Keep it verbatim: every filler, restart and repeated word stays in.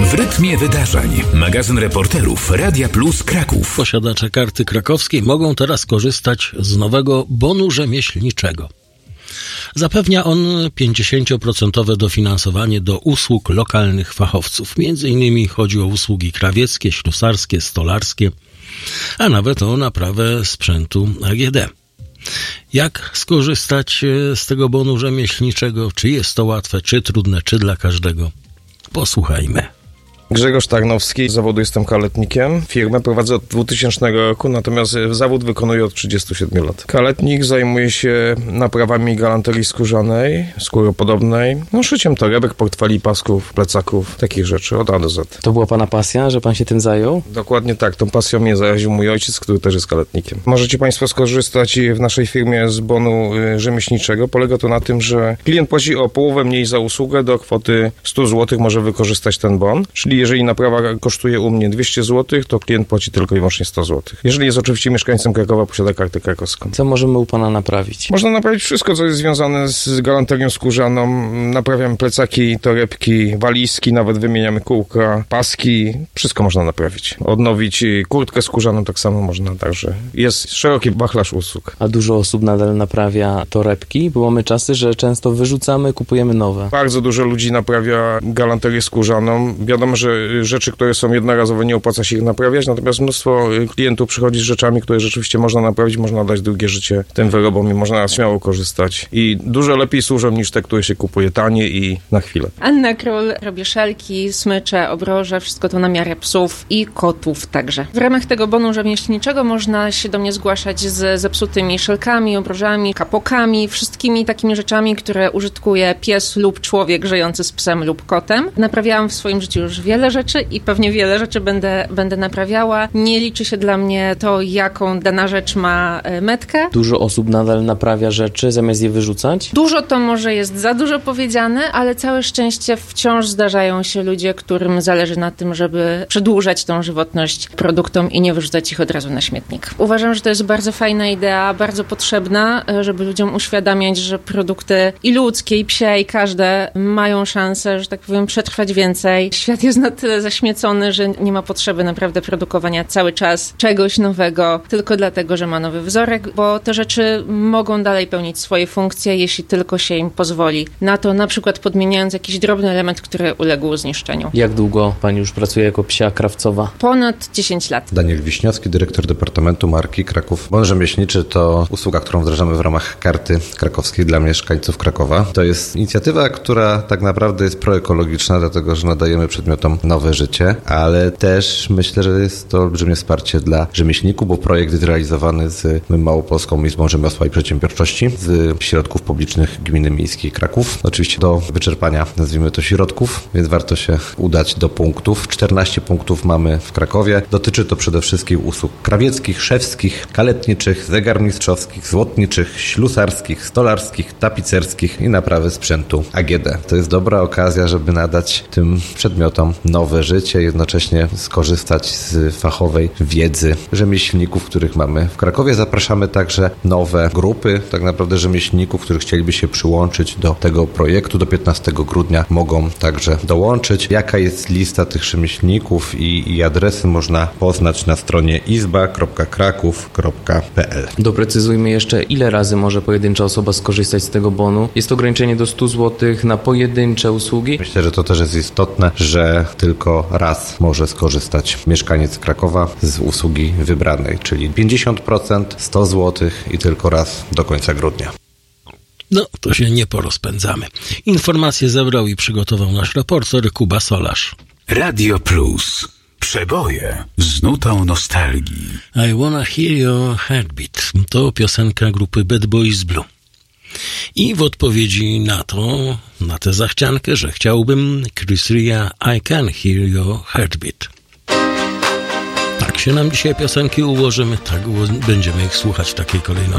W rytmie wydarzeń. Magazyn reporterów Radia Plus Kraków. Posiadacze karty krakowskiej mogą teraz korzystać z nowego bonu rzemieślniczego. Zapewnia on pięćdziesiąt procent dofinansowanie do usług lokalnych fachowców. Między innymi chodzi o usługi krawieckie, ślusarskie, stolarskie, a nawet o naprawę sprzętu A G D. Jak skorzystać z tego bonu rzemieślniczego? Czy jest to łatwe, czy trudne, czy dla każdego? Posłuchajmy. Grzegorz Tarnowski, z zawodu jestem kaletnikiem. Firmę prowadzę od dwutysięcznego roku, natomiast zawód wykonuję od trzydziestu siedmiu lat. Kaletnik zajmuje się naprawami galanterii skórzanej, skóropodobnej, no szyciem torebek, portfeli, pasków, plecaków, takich rzeczy od A do Z. To była pana pasja, że pan się tym zajął? Dokładnie tak, tą pasją mnie zaraził mój ojciec, który też jest kaletnikiem. Możecie państwo skorzystać w naszej firmie z bonu rzemieślniczego. Polega to na tym, że klient płaci o połowę mniej za usługę, do kwoty stu złotych może wykorzystać ten bon, czyli jeżeli naprawa kosztuje u mnie dwieście złotych, to klient płaci tylko i wyłącznie sto złotych. Jeżeli jest oczywiście mieszkańcem Krakowa, posiada kartę krakowską. Co możemy u pana naprawić? Można naprawić wszystko, co jest związane z galanterią skórzaną. Naprawiamy plecaki, torebki, walizki, nawet wymieniamy kółka, paski. Wszystko można naprawić. Odnowić kurtkę skórzaną tak samo można, także jest szeroki wachlarz usług. A dużo osób nadal naprawia torebki, bo mamy czasy, że często wyrzucamy, kupujemy nowe. Bardzo dużo ludzi naprawia galanterię skórzaną. Wiadomo, że rzeczy, które są jednorazowe, nie opłaca się ich naprawiać, natomiast mnóstwo klientów przychodzi z rzeczami, które rzeczywiście można naprawić, można dać drugie życie tym wyrobom i można śmiało korzystać. I dużo lepiej służą niż te, które się kupuje taniej i na chwilę. Anna Król, robię szelki, smycze, obroże, wszystko to na miarę psów i kotów także. W ramach tego bonu rzemieślniczego można się do mnie zgłaszać z zepsutymi szelkami, obrożami, kapokami, wszystkimi takimi rzeczami, które użytkuje pies lub człowiek żyjący z psem lub kotem. Naprawiałam w swoim życiu już wiele rzeczy i pewnie wiele rzeczy będę, będę naprawiała. Nie liczy się dla mnie to, jaką dana rzecz ma metkę. Dużo osób nadal naprawia rzeczy, zamiast je wyrzucać? Dużo to może jest za dużo powiedziane, ale całe szczęście wciąż zdarzają się ludzie, którym zależy na tym, żeby przedłużać tą żywotność produktom i nie wyrzucać ich od razu na śmietnik. Uważam, że to jest bardzo fajna idea, bardzo potrzebna, żeby ludziom uświadamiać, że produkty i ludzkie, i psie, i każde mają szansę, że tak powiem, przetrwać więcej. Świat jest na tyle zaśmiecony, że nie ma potrzeby naprawdę produkowania cały czas czegoś nowego, tylko dlatego, że ma nowy wzorek, bo te rzeczy mogą dalej pełnić swoje funkcje, jeśli tylko się im pozwoli na to, na przykład podmieniając jakiś drobny element, który uległ zniszczeniu. Jak długo pani już pracuje jako psia krawcowa? Ponad dziesięć lat. Daniel Wiśniowski, dyrektor Departamentu Marki Kraków. Bon rzemieślniczy to usługa, którą wdrażamy w ramach karty krakowskiej dla mieszkańców Krakowa. To jest inicjatywa, która tak naprawdę jest proekologiczna, dlatego że nadajemy przedmiotom nowe życie, ale też myślę, że jest to olbrzymie wsparcie dla rzemieślników, bo projekt jest realizowany z Małopolską Izbą Rzemiosła i Przedsiębiorczości, z środków publicznych Gminy Miejskiej Kraków. Oczywiście do wyczerpania, nazwijmy to, środków, więc warto się udać do punktów. czternaście punktów mamy w Krakowie. Dotyczy to przede wszystkim usług krawieckich, szewskich, kaletniczych, zegarmistrzowskich, złotniczych, ślusarskich, stolarskich, tapicerskich i naprawy sprzętu A G D. To jest dobra okazja, żeby nadać tym przedmiotom nowe życie, jednocześnie skorzystać z fachowej wiedzy rzemieślników, których mamy w Krakowie. Zapraszamy także nowe grupy, tak naprawdę rzemieślników, których chcieliby się przyłączyć do tego projektu. Do piętnastego grudnia mogą także dołączyć. Jaka jest lista tych rzemieślników i, i adresy można poznać na stronie izba kropka kraków kropka p l. Doprecyzujmy jeszcze, ile razy może pojedyncza osoba skorzystać z tego bonu. Jest to ograniczenie do stu złotych na pojedyncze usługi? Myślę, że to też jest istotne, że tylko raz może skorzystać mieszkaniec Krakowa z usługi wybranej, czyli pięćdziesiąt procent, sto złotych i tylko raz do końca grudnia. No, to się nie porozpędzamy. Informacje zebrał i przygotował nasz reporter Kuba Solarz. Radio Plus. Przeboje z nutą nostalgii. I Wanna Hear Your Heartbeat. To piosenka grupy Bad Boys Blue. I w odpowiedzi na to, na tę zachciankę, że chciałbym, Chris Ria, I Can Hear Your Heartbeat. Tak się nam dzisiaj piosenki ułożymy, tak będziemy ich słuchać w takiej kolejności.